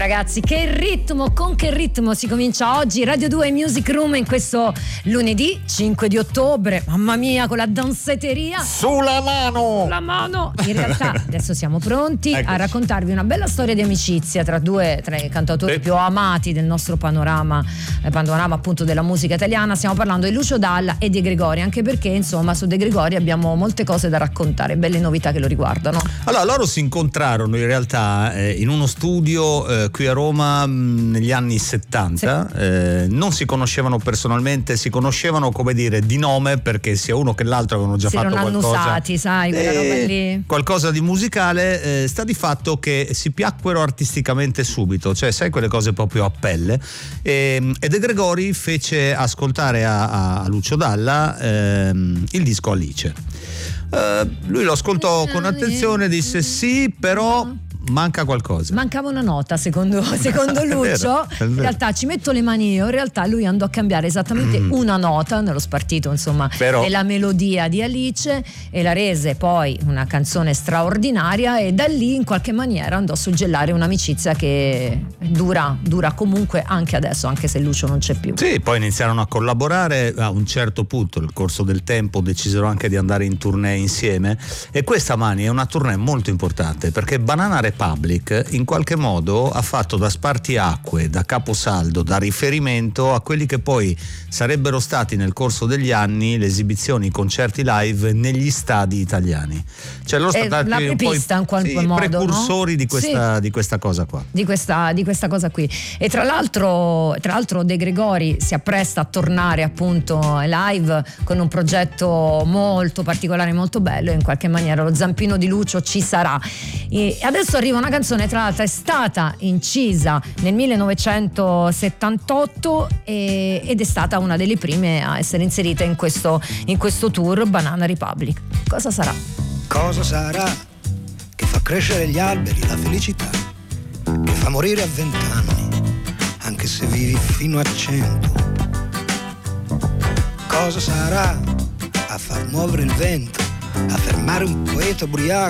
Ragazzi, con che ritmo si comincia oggi Radio 2 Music Room in questo lunedì 5 di ottobre. Mamma mia, con la danzetteria sulla mano. In realtà adesso siamo pronti a raccontarvi una bella storia di amicizia tra i cantautori più amati del nostro panorama appunto della musica italiana. Stiamo parlando di Lucio Dalla e De Gregori, anche perché insomma su De Gregori abbiamo molte cose da raccontare, belle novità che lo riguardano. Allora, loro si incontrarono in realtà in uno studio qui a Roma negli anni 70. Sì. Non si conoscevano personalmente, si conoscevano, come dire, di nome, perché sia uno che l'altro avevano già fatto qualcosa. Erano annusati, sai, quella roba lì. Qualcosa di musicale. Sta di fatto che si piacquero artisticamente subito, cioè sai quelle cose proprio a pelle. E De Gregori fece ascoltare a Lucio Dalla il disco Alice. Lui lo ascoltò con attenzione, disse sì, però manca qualcosa. Mancava una nota, secondo Lucio. È vero. In realtà ci metto le mani io. In realtà lui andò a cambiare esattamente una nota nello spartito, insomma, della melodia di Alice, e la rese poi una canzone straordinaria, e da lì in qualche maniera andò a suggellare un'amicizia che dura comunque anche adesso, anche se Lucio non c'è più. Sì, poi iniziarono a collaborare. A un certo punto, nel corso del tempo, decisero anche di andare in tournée insieme, e questa, Mani, è una tournée molto importante, perché Banana Republic in qualche modo ha fatto da spartiacque, da caposaldo, da riferimento a quelli che poi sarebbero stati nel corso degli anni le esibizioni, i concerti live negli stadi italiani. Cioè loro sono stati l'apripista in qualche modo, precursori, no? di questa cosa qua. Di questa cosa qui. E tra l'altro De Gregori si appresta a tornare appunto live con un progetto molto particolare, molto bello, e in qualche maniera lo zampino di Lucio ci sarà. E adesso arriva una canzone, tra l'altro è stata incisa nel 1978 ed è stata una delle prime a essere inserita in questo tour, Banana Republic. Cosa sarà? Cosa sarà che fa crescere gli alberi, la felicità, che fa morire a 20 anni, anche se vivi fino a 100? Cosa sarà a far muovere il vento, a fermare un poeta ubriaco